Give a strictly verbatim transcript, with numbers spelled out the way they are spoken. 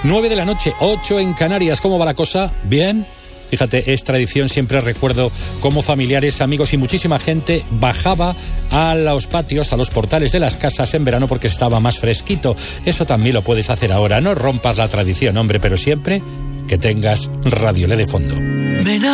nueve de la noche, ocho en Canarias. ¿Cómo va la cosa? ¿Bien? Fíjate, es tradición, siempre recuerdo cómo familiares, amigos y muchísima gente bajaba a los patios, a los portales de las casas en verano porque estaba más fresquito. Eso también lo puedes hacer ahora. No rompas la tradición, hombre, pero siempre que tengas Radio L E de fondo.